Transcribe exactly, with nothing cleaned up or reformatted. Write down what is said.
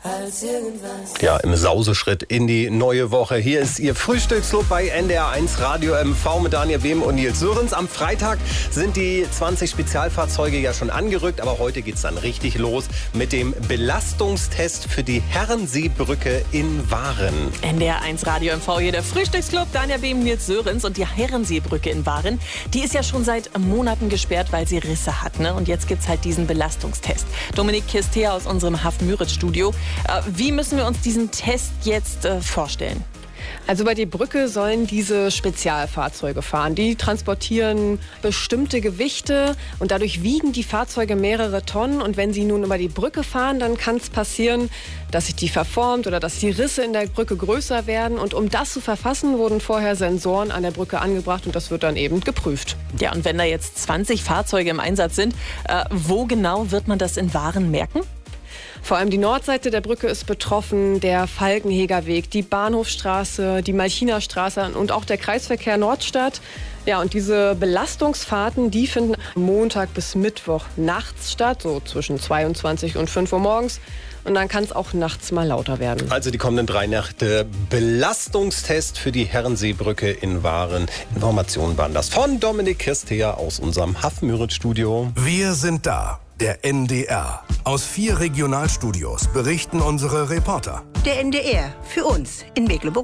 als irgendwas. Ja, im Sauseschritt in die neue Woche. Hier ist Ihr Frühstücksclub bei N D R eins Radio M V mit Daniel Behm und Nils Sörensen. Am Freitag sind die zwanzig Spezialfahrzeuge ja schon angerückt, aber heute geht's dann richtig los mit dem Belastungstest für die Herrenseebrücke in Waren. N D R eins Radio M V, hier der Frühstücksclub, Daniel Behm, Nils Sörensen. Und die Herrenseebrücke in Waren, die ist ja schon seit Monaten gesperrt, weil sie Risse hat. Ne? Und jetzt gibt's halt diesen Belastungstest. Dominik Kirstea aus unserem Hafen-Müritz-Studio. Äh, wie müssen wir uns diesen Test jetzt äh, vorstellen? Also über die Brücke sollen diese Spezialfahrzeuge fahren. Die transportieren bestimmte Gewichte und dadurch wiegen die Fahrzeuge mehrere Tonnen. Und wenn sie nun über die Brücke fahren, dann kann es passieren, dass sich die verformt oder dass die Risse in der Brücke größer werden. Und um das zu verfassen, wurden vorher Sensoren an der Brücke angebracht und das wird dann eben geprüft. Ja, und wenn da jetzt zwanzig Fahrzeuge im Einsatz sind, äh, wo genau wird man das in Waren merken? Vor allem die Nordseite der Brücke ist betroffen, der Falkenhegerweg, die Bahnhofstraße, die Malchinerstraße und auch der Kreisverkehr Nordstadt. Ja, und diese Belastungsfahrten, die finden Montag bis Mittwoch nachts statt, so zwischen zweiundzwanzig und fünf Uhr morgens. Und dann kann es auch nachts mal lauter werden. Also die kommenden drei Nächte Belastungstest für die Herrenseebrücke in Waren. Informationen waren das von Dominik Kirstea aus unserem Hafen-Müritz-Studio. Wir sind da, der N D R. Aus vier Regionalstudios berichten unsere Reporter. Der N D R für uns in Mecklenburg-Vorpommern.